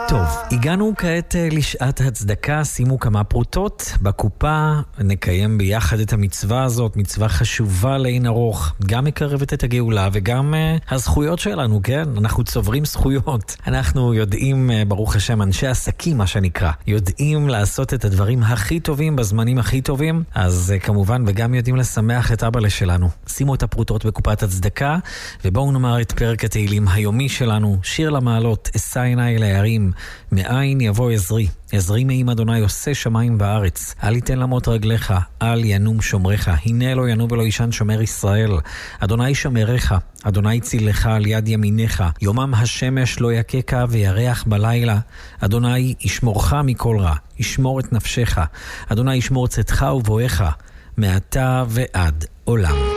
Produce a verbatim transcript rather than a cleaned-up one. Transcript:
טוב, הגענו כעת לשעת הצדקה, שימו כמה פרוטות בקופה, נקיים ביחד את המצווה הזאת, מצווה חשובה לאין ארוך, גם מקרבת את הגאולה וגם uh, הזכויות שלנו, כן? אנחנו צוברים זכויות, אנחנו יודעים, uh, ברוך השם, אנשי עסקים מה שנקרא, יודעים לעשות את הדברים הכי טובים בזמנים הכי טובים, אז uh, כמובן וגם יודעים לשמח את אבא שלנו. שימו את הפרוטות בקופת הצדקה, ובואו נאמר את פרק התהילים היומי שלנו, שיר למעלות, אשא עיניי אל ההרים, מאין יבוא עזרי, עזרי מעם אדוני עושה שמיים וארץ, אל יתן למות רגליך, אל ינום שומרך, הנה לא ינום ולא ישן שומר ישראל, אדוני שמרך, אדוני צילך על יד ימינך, יומם השמש לא יקקה וירח בלילה, אדוני ישמורך מכל רע, ישמור את נפשך, אדוני ישמור צאתך ובואך, מעתה ועד עולם.